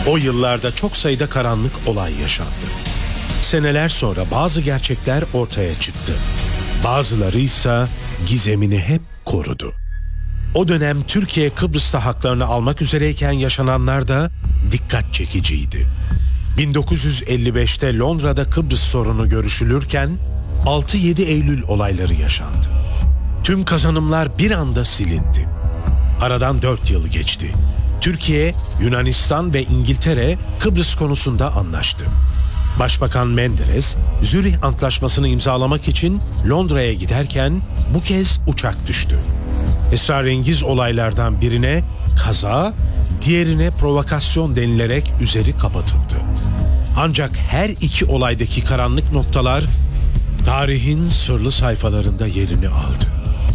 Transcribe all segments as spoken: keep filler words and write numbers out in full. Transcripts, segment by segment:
O yıllarda çok sayıda karanlık olay yaşandı. Seneler sonra bazı gerçekler ortaya çıktı. Bazıları ise gizemini hep korudu. O dönem Türkiye Kıbrıs'ta haklarını almak üzereyken yaşananlar da dikkat çekiciydi. bin dokuz yüz elli beşte Londra'da Kıbrıs sorunu görüşülürken altı yedi Eylül olayları yaşandı. Tüm kazanımlar bir anda silindi. Aradan dört yıl geçti. Türkiye, Yunanistan ve İngiltere Kıbrıs konusunda anlaştı. Başbakan Menderes, Zürih Antlaşması'nı imzalamak için Londra'ya giderken bu kez uçak düştü. Esrarengiz olaylardan birine kaza, diğerine provokasyon denilerek üzeri kapatıldı. Ancak her iki olaydaki karanlık noktalar tarihin sırlı sayfalarında yerini aldı.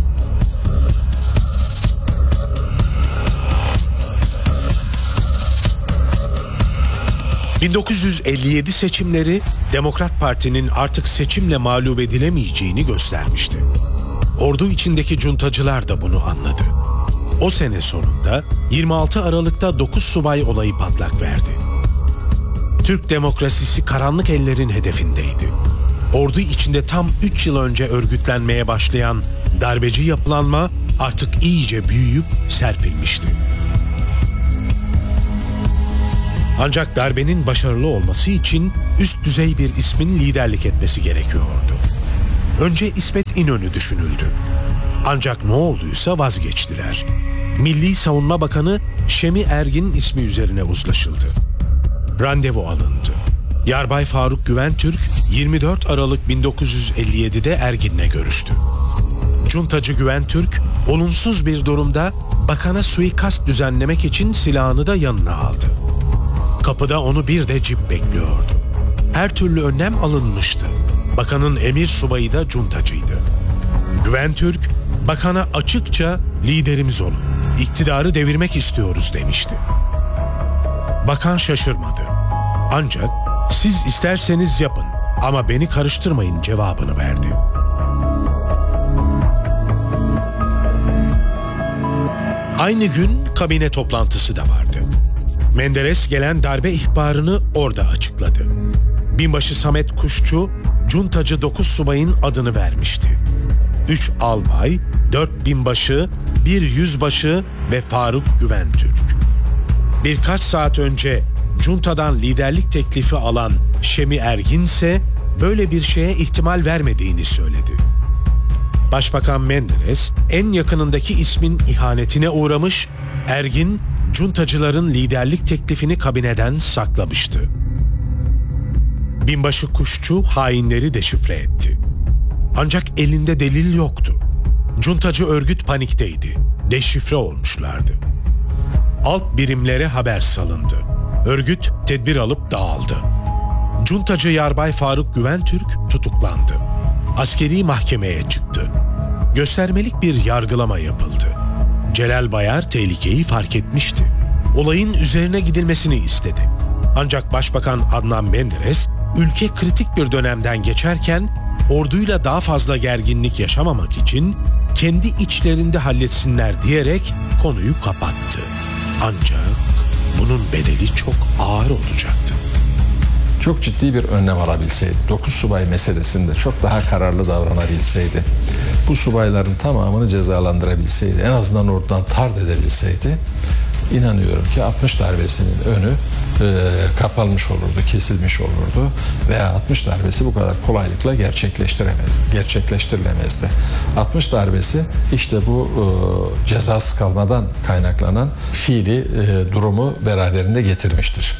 bin dokuz yüz elli yedi seçimleri Demokrat Parti'nin artık seçimle mağlup edilemeyeceğini göstermişti. Ordu içindeki cuntacılar da bunu anladı. O sene sonunda yirmi altı Aralık'ta dokuz subay olayı patlak verdi. Türk demokrasisi karanlık ellerin hedefindeydi. Ordu içinde tam üç yıl önce örgütlenmeye başlayan darbeci yapılanma artık iyice büyüyüp serpilmişti. Ancak darbenin başarılı olması için üst düzey bir ismin liderlik etmesi gerekiyordu. Önce İsmet İnönü düşünüldü. Ancak ne olduysa vazgeçtiler. Milli Savunma Bakanı Şemi Ergin ismi üzerine uzlaşıldı. Randevu alındı. Yarbay Faruk Güventürk yirmi dört Aralık bin dokuz yüz elli yedide Ergin'le görüştü. Cuntacı Güventürk olumsuz bir durumda bakana suikast düzenlemek için silahını da yanına aldı. Kapıda onu bir de cip bekliyordu. Her türlü önlem alınmıştı. Bakanın emir subayı da cuntacıydı. Güventürk, bakana açıkça liderimiz olun, iktidarı devirmek istiyoruz demişti. Bakan şaşırmadı. Ancak siz isterseniz yapın ama beni karıştırmayın cevabını verdi. Aynı gün kabine toplantısı da vardı. Menderes gelen darbe ihbarını orada açıkladı. Binbaşı Samet Kuşçu, cuntacı dokuz subayın adını vermişti. Üç albay, dört binbaşı, bir yüzbaşı ve Faruk Güventürk. Birkaç saat önce cuntadan liderlik teklifi alan Şemi Ergin ise böyle bir şeye ihtimal vermediğini söyledi. Başbakan Menderes en yakınındaki ismin ihanetine uğramış, Ergin cuntacıların liderlik teklifini kabineden saklamıştı. Binbaşı Kuşçu hainleri deşifre etti. Ancak elinde delil yoktu. Cuntacı örgüt panikteydi. Deşifre olmuşlardı. Alt birimlere haber salındı. Örgüt tedbir alıp dağıldı. Cuntacı Yarbay Faruk Güventürk tutuklandı. Askeri mahkemeye çıktı. Göstermelik bir yargılama yapıldı. Celal Bayar tehlikeyi fark etmişti. Olayın üzerine gidilmesini istedi. Ancak Başbakan Adnan Menderes, ülke kritik bir dönemden geçerken orduyla daha fazla gerginlik yaşamamak için kendi içlerinde halletsinler diyerek konuyu kapattı. Ancak bunun bedeli çok ağır olacaktı. Çok ciddi bir önlem alabilseydi, dokuz subay meselesinde çok daha kararlı davranabilseydi, bu subayların tamamını cezalandırabilseydi, en azından oradan tard edebilseydi, inanıyorum ki altmış darbesinin önü e, kapanmış olurdu, kesilmiş olurdu veya altmış darbesi bu kadar kolaylıkla gerçekleştiremezdi, gerçekleştirilemezdi. altmış darbesi işte bu e, cezasız kalmadan kaynaklanan fiili e, durumu beraberinde getirmiştir.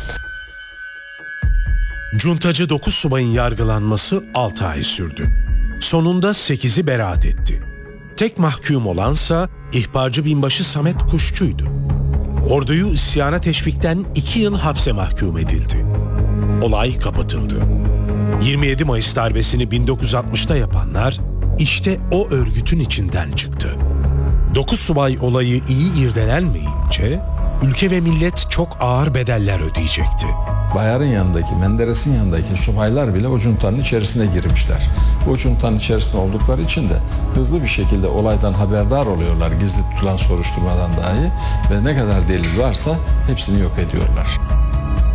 Cuntacı dokuz subayın yargılanması altı ay sürdü. Sonunda sekizi beraat etti. Tek mahkum olansa ihbarcı binbaşı Samet Kuşçu'ydu. Orduyu isyana teşvikten iki yıl hapse mahkum edildi. Olay kapatıldı. yirmi yedi Mayıs darbesini bin dokuz yüz altmışta yapanlar işte o örgütün içinden çıktı. dokuz subay olayı iyi irdelenmeyince ülke ve millet çok ağır bedeller ödeyecekti. Bayar'ın yanındaki, Menderes'in yanındaki subaylar bile o cuntanın içerisine girmişler. O cuntanın içerisinde oldukları için de hızlı bir şekilde olaydan haberdar oluyorlar, gizli tutulan soruşturmadan dahi, ve ne kadar delil varsa hepsini yok ediyorlar.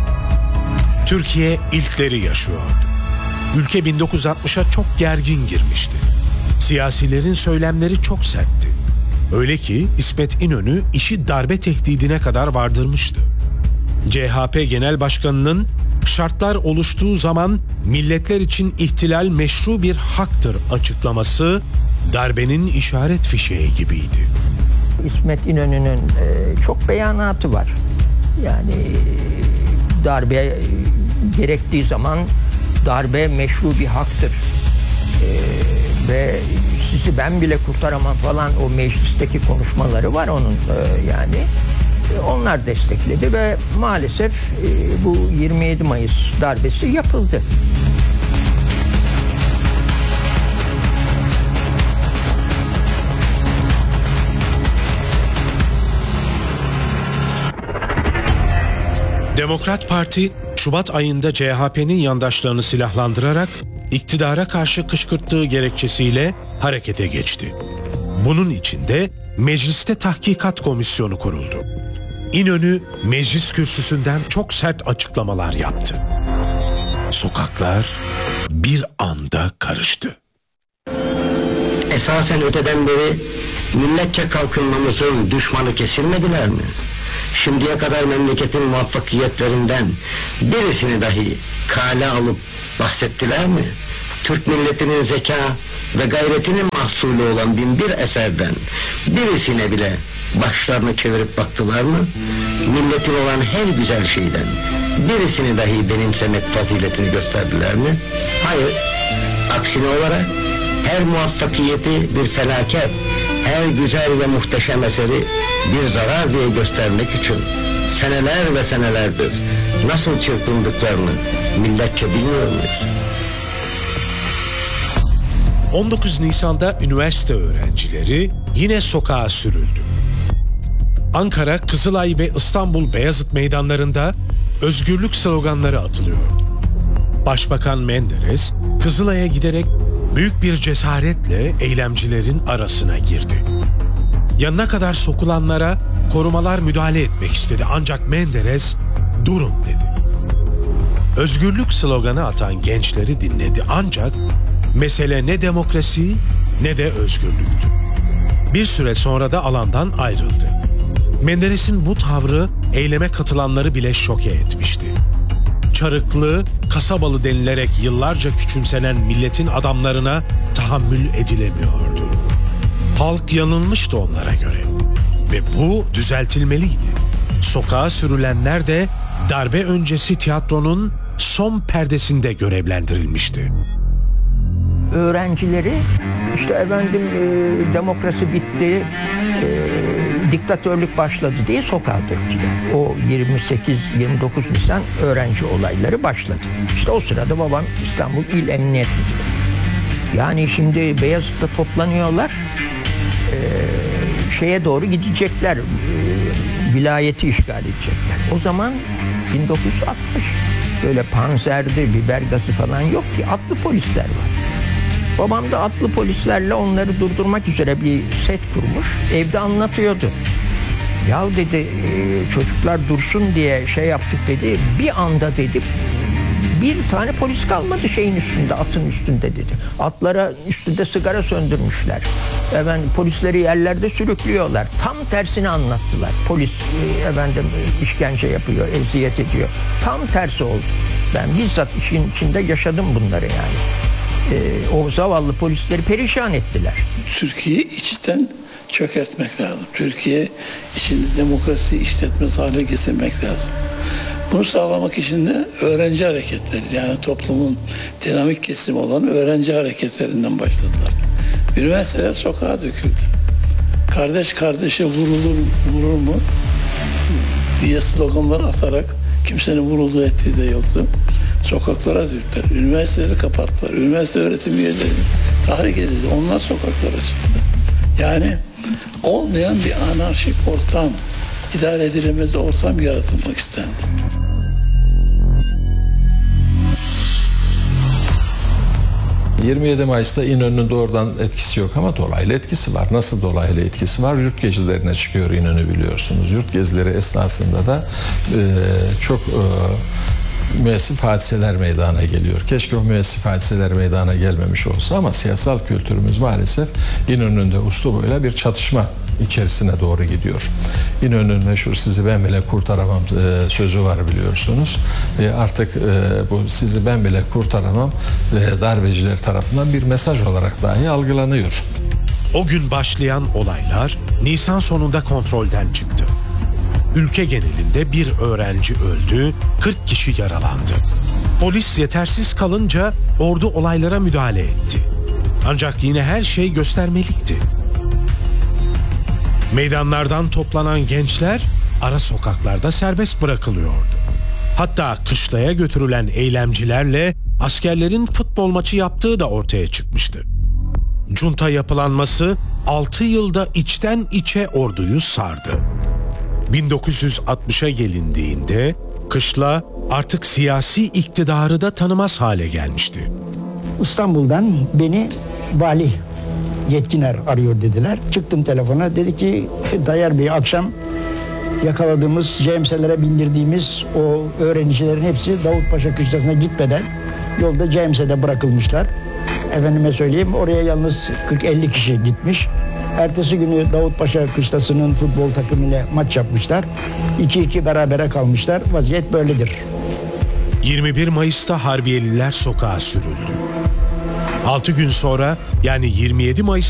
Türkiye ilkleri yaşıyordu. Ülke bin dokuz yüz altmışa çok gergin girmişti. Siyasilerin söylemleri çok sertti. Öyle ki İsmet İnönü işi darbe tehdidine kadar vardırmıştı. C H P Genel Başkanı'nın şartlar oluştuğu zaman milletler için ihtilal meşru bir haktır açıklaması darbenin işaret fişeği gibiydi. İsmet İnönü'nün e, çok beyanatı var. Yani e, darbe e, gerektiği zaman darbe meşru bir haktır. E, ve sizi ben bile kurtaramam falan o meclisteki konuşmaları var onun e, yani. E, onlar destekledi ve maalesef e, bu yirmi yedi Mayıs darbesi yapıldı. Demokrat Parti, Şubat ayında C H P'nin yandaşlarını silahlandırarak iktidara karşı kışkırttığı gerekçesiyle harekete geçti. Bunun için de mecliste tahkikat komisyonu kuruldu. İnönü meclis kürsüsünden çok sert açıklamalar yaptı. Sokaklar bir anda karıştı. Esasen öteden beri milletçe kalkınmamızın düşmanı kesilmediler mi? Şimdiye kadar memleketin muvaffakiyetlerinden birisini dahi kale alıp bahsettiler mi? Türk milletinin zeka ve gayretinin mahsulü olan bin bir eserden birisine bile başlarını çevirip baktılar mı? Milletin olan her güzel şeyden birisini dahi benimsemek faziletini gösterdiler mi? Hayır. Aksine olarak her muvaffakiyeti bir felaket, her güzel ve muhteşem eseri bir zarar diye göstermek için seneler ve senelerdir nasıl çırpındıklarını milletçe bilmiyor muyuz? on dokuz Nisan'da üniversite öğrencileri yine sokağa sürüldü. Ankara, Kızılay ve İstanbul Beyazıt meydanlarında özgürlük sloganları atılıyordu. Başbakan Menderes, Kızılay'a giderek büyük bir cesaretle eylemcilerin arasına girdi. Yanına kadar sokulanlara korumalar müdahale etmek istedi ancak Menderes durun dedi. Özgürlük sloganı atan gençleri dinledi ancak mesele ne demokrasi ne de özgürlüktü. Bir süre sonra da alandan ayrıldı. Menderes'in bu tavrı eyleme katılanları bile şoke etmişti. Çarıklı, kasabalı denilerek yıllarca küçümsenen milletin adamlarına tahammül edilemiyordu. Halk yanılmıştı onlara göre. Ve bu düzeltilmeliydi. Sokağa sürülenler de darbe öncesi tiyatronun son perdesinde görevlendirilmişti. Öğrencileri işte efendim e, demokrasi bitti, e, diktatörlük başladı diye sokağa döktüler. O yirmi sekiz yirmi dokuz Nisan öğrenci olayları başladı. İşte o sırada babam İstanbul İl Emniyet Müdürü. Yani şimdi Beyazıt'ta toplanıyorlar, e, şeye doğru gidecekler, e, vilayeti işgal edecekler. O zaman bin dokuz yüz altmış böyle panzerdi, biber gazı falan yok ki, atlı polisler var. Babam da atlı polislerle onları durdurmak üzere bir set kurmuş. Evde anlatıyordu. Ya dedi e, çocuklar dursun diye şey yaptık dedi. Bir anda dedi bir tane polis kalmadı şeyin üstünde, atın üstünde dedi. Atlara üstünde sigara söndürmüşler. Efendim polisleri yerlerde sürüklüyorlar. Tam tersini anlattılar. Polis e, efendim işkence yapıyor, eziyet ediyor. Tam tersi oldu. Ben bizzat işin içinde yaşadım bunları yani. Ee, o zavallı polisleri perişan ettiler. Türkiye'yi içten çökertmek lazım. Türkiye içinde demokrasi işletmesi hale getirmek lazım. Bunu sağlamak için de öğrenci hareketleri, yani toplumun dinamik kesimi olan öğrenci hareketlerinden başladılar. Üniversiteler sokağa döküldü. Kardeş kardeşe vurulur, vurur mu diye sloganlar atarak kimsenin vurulduğu ettiği de yoktu. Sokaklara döktüler. Üniversiteleri kapattılar. Üniversite öğretim üyeleri tahrik edildi. Onlar sokaklara çıktı. Yani olmayan bir anarşik ortam, idare edilemez ortam yaratılmak istendi. yirmi yedi Mayıs'ta İnönü'nün doğrudan etkisi yok ama dolaylı etkisi var. Nasıl dolaylı etkisi var? Yurt gezilerine çıkıyor İnönü biliyorsunuz. Yurt gezileri esnasında da e, çok e, müessif hadiseler meydana geliyor. Keşke o müessif hadiseler meydana gelmemiş olsa ama siyasal kültürümüz maalesef İnönü'nde uslubuyla bir çatışma içerisine doğru gidiyor. İnönü'nün meşhur sizi ben bile kurtaramam e, sözü var biliyorsunuz. E, artık e, bu sizi ben bile kurtaramam e, darbeciler tarafından bir mesaj olarak dahi algılanıyor. O gün başlayan olaylar Nisan sonunda kontrolden çıktı. Ülke genelinde bir öğrenci öldü, kırk kişi yaralandı. Polis yetersiz kalınca ordu olaylara müdahale etti. Ancak yine her şey göstermelikti. Meydanlardan toplanan gençler ara sokaklarda serbest bırakılıyordu. Hatta kışlaya götürülen eylemcilerle askerlerin futbol maçı yaptığı da ortaya çıkmıştı. Junta yapılanması altı yılda içten içe orduyu sardı. bin dokuz yüz altmışa gelindiğinde kışla artık siyasi iktidarı da tanımaz hale gelmişti. İstanbul'dan beni vali yetkiner arıyor dediler. Çıktım telefona, dedi ki Tayyar Bey, akşam yakaladığımız C M S'lere bindirdiğimiz o öğrencilerin hepsi Davutpaşa kışlasına gitmeden yolda C M S'de bırakılmışlar. Efendime söyleyeyim, oraya yalnız kırk elli kişi gitmiş. Ertesi günü Davutpaşa kışlasının futbol takımıyla maç yapmışlar. iki iki berabere kalmışlar. Vaziyet böyledir. yirmi bir Mayıs'ta Harbiyeliler sokağa sürüldü. altı gün sonra yani yirmi yedi Mayıs